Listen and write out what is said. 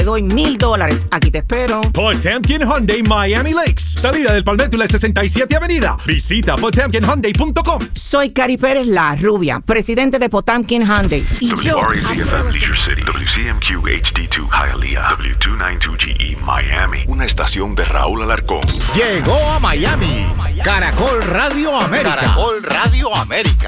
Te doy $1,000. Aquí te espero. Potemkin Hyundai Miami Lakes. Salida del Palmetto y la 67 Avenida. Visita potemkinhyundai.com. Soy Cari Pérez, la rubia, presidente de Potemkin Hyundai. Y WRACFM Leisure City, WCMQ HD2 Hialeah, W292GE Miami. Una estación de Raúl Alarcón. Llegó a Miami. Caracol Radio América. Caracol Radio América.